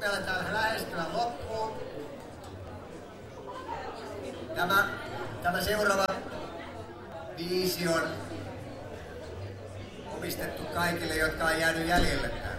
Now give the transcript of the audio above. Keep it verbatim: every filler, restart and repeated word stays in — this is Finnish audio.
rupeaa täällä lähestyä loppuun. Tämä, tämä seuraava biisi on omistettu kaikille, jotka on jäänyt jäljelle täällä.